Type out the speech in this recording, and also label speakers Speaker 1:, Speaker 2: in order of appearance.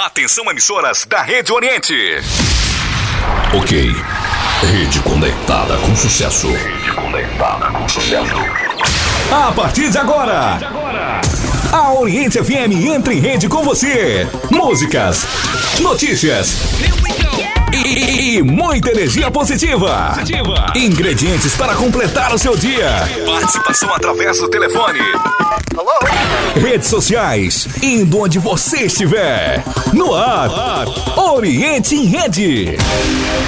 Speaker 1: Atenção, emissoras da Rede Oriente.
Speaker 2: Ok. Rede conectada com sucesso.
Speaker 1: Rede conectada com sucesso.
Speaker 3: A partir de agora, a Oriente FM entra em rede com você. Músicas, notícias e muita energia positiva. Ingredientes para completar o seu dia.
Speaker 1: Participação através do telefone.
Speaker 3: Redes sociais, indo onde você estiver. No ar, Oriente em Rede.